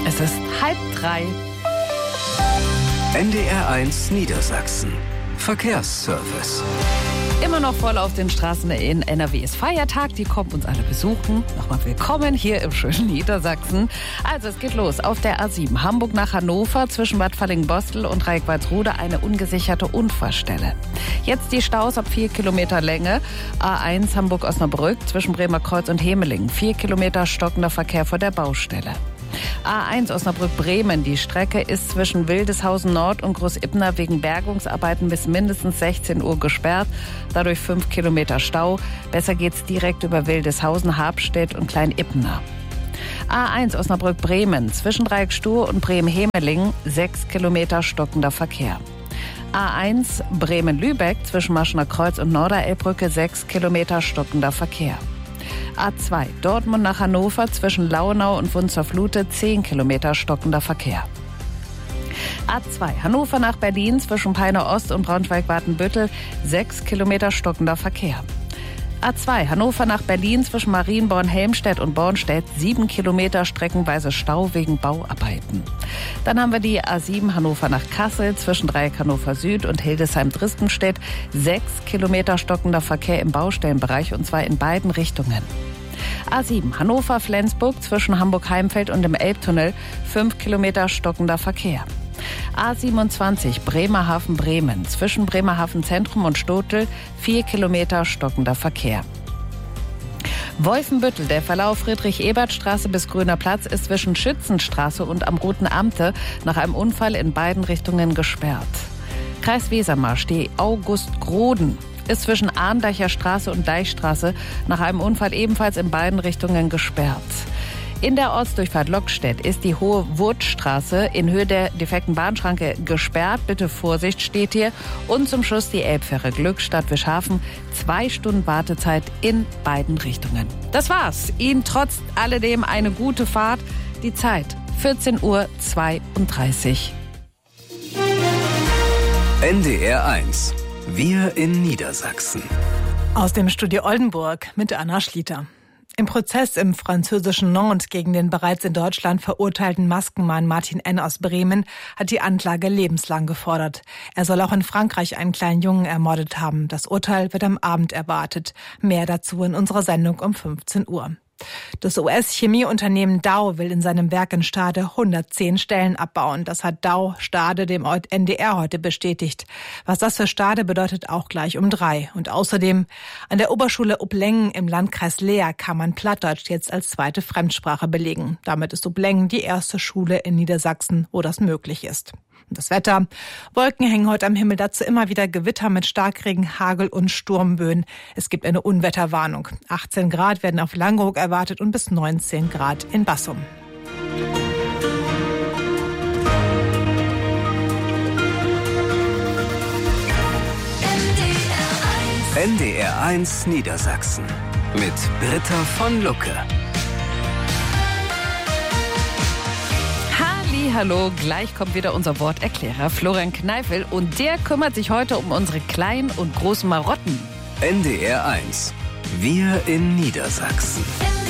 Es ist 2:30. NDR1 Niedersachsen. Verkehrsservice. Immer noch voll auf den Straßen in NRW ist Feiertag. Die kommen uns alle besuchen. Nochmal willkommen hier im schönen Niedersachsen. Also es geht los auf der A7 Hamburg nach Hannover zwischen Bad Fallingbostel und Reickwaldsrude eine ungesicherte Unfallstelle. Jetzt die Staus ab 4 Kilometer Länge. A1 Hamburg-Osnabrück zwischen Bremerkreuz und Hemelingen. 4 Kilometer stockender Verkehr vor der Baustelle. A1 Osnabrück-Bremen. Die Strecke ist zwischen Wildeshausen Nord und Großippner wegen Bergungsarbeiten bis mindestens 16 Uhr gesperrt. Dadurch 5 Kilometer Stau. Besser geht's direkt über Wildeshausen, Habstedt und Klein-Ippner. A1 Osnabrück-Bremen. Zwischen Dreieckstuhr und Bremen-Hemelingen 6 Kilometer stockender Verkehr. A1 Bremen-Lübeck zwischen Maschener Kreuz und Norderelbbrücke 6 Kilometer stockender Verkehr. A2 Dortmund nach Hannover zwischen Launau und Wunzerflute 10 Kilometer stockender Verkehr. A2 Hannover nach Berlin zwischen Peine Ost und Braunschweig-Watenbüttel 6 Kilometer stockender Verkehr. A2 Hannover nach Berlin zwischen Marienborn-Helmstedt und Bornstedt 7 Kilometer streckenweise Stau wegen Bauarbeiten. Dann haben wir die A7 Hannover nach Kassel zwischen Dreieck Hannover Süd und Hildesheim-Dristenstedt 6 Kilometer stockender Verkehr im Baustellenbereich und zwar in beiden Richtungen. A7 Hannover-Flensburg zwischen Hamburg-Heimfeld und dem Elbtunnel 5 Kilometer stockender Verkehr. A27 Bremerhaven-Bremen zwischen Bremerhaven Zentrum und Stotel 4 Kilometer stockender Verkehr. Wolfenbüttel, der Verlauf Friedrich-Ebert-Straße bis Grüner Platz ist zwischen Schützenstraße und am Roten Amte nach einem Unfall in beiden Richtungen gesperrt. Kreis Wesermarsch, die August-Groden ist zwischen Arndacher Straße und Deichstraße nach einem Unfall ebenfalls in beiden Richtungen gesperrt. In der Ortsdurchfahrt Lockstedt ist die Hohe Wurtstraße in Höhe der defekten Bahnschranke gesperrt. Bitte Vorsicht steht hier. Und zum Schluss die Elbfähre Glückstadt-Wischhafen. 2 Stunden Wartezeit in beiden Richtungen. Das war's. Ihnen trotz alledem eine gute Fahrt. Die Zeit 14:32 Uhr. NDR1. Wir in Niedersachsen. Aus dem Studio Oldenburg mit Anna Schlitter. Im Prozess im französischen Nantes gegen den bereits in Deutschland verurteilten Maskenmann Martin N. aus Bremen hat die Anklage lebenslang gefordert. Er soll auch in Frankreich einen kleinen Jungen ermordet haben. Das Urteil wird am Abend erwartet. Mehr dazu in unserer Sendung um 15 Uhr. Das US-Chemieunternehmen Dow will in seinem Werk in Stade 110 Stellen abbauen. Das hat Dow Stade dem NDR heute bestätigt. Was das für Stade bedeutet, auch gleich um 3. Und außerdem an der Oberschule Uplengen im Landkreis Leer kann man Plattdeutsch jetzt als zweite Fremdsprache belegen. Damit ist Uplengen die erste Schule in Niedersachsen, wo das möglich ist. Und das Wetter. Wolken hängen heute am Himmel, dazu immer wieder Gewitter mit Starkregen, Hagel und Sturmböen. Es gibt eine Unwetterwarnung. 18 Grad werden auf Langeoog erwartet und bis 19 Grad in Bassum. NDR1 Niedersachsen mit Britta von Lucke. Hallo, gleich kommt wieder unser Worterklärer Florian Kneifel und der kümmert sich heute um unsere kleinen und großen Marotten. NDR1. Wir in Niedersachsen.